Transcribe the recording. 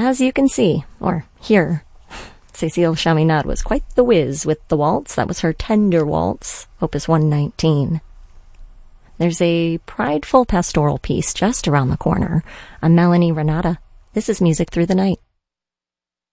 As you can see, or hear, Cécile Chaminade was quite the whiz with the waltz. That was her Tender Waltz, Opus 119. There's a prideful pastoral piece just around the corner, a Melanie Renata. This is Music Through the Night.